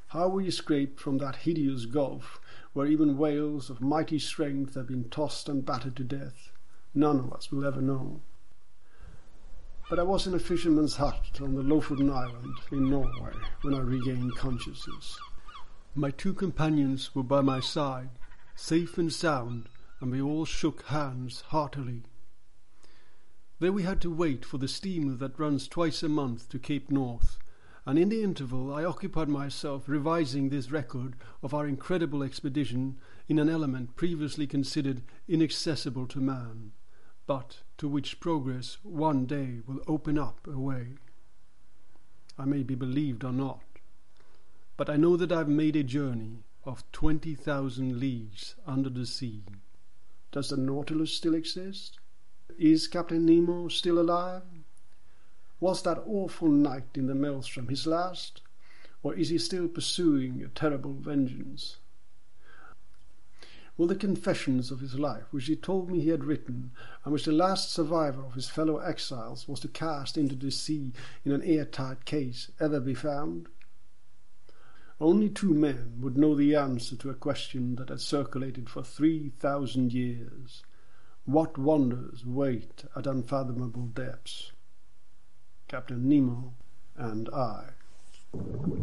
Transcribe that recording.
how we escaped from that hideous gulf where even whales of mighty strength have been tossed and battered to death, none of us will ever know. But I was in a fisherman's hut on the Lofoten Island in Norway when I regained consciousness. My two companions were by my side, safe and sound, and we all shook hands heartily. There we had to wait for the steamer that runs twice a month to Cape North, and in the interval I occupied myself revising this record of our incredible expedition in an element previously considered inaccessible to man, but to which progress one day will open up a way. I may be believed or not, but I know that I've made a journey of 20,000 leagues under the sea. Does the Nautilus still exist? Is Captain Nemo still alive? Was that awful night in the maelstrom his last, or is he still pursuing a terrible vengeance? Will the confessions of his life, which he told me he had written, and which the last survivor of his fellow exiles was to cast into the sea in an airtight case, ever be found? Only two men would know the answer to a question that had circulated for 3,000 years. What wonders wait at unfathomable depths? Captain Nemo and I.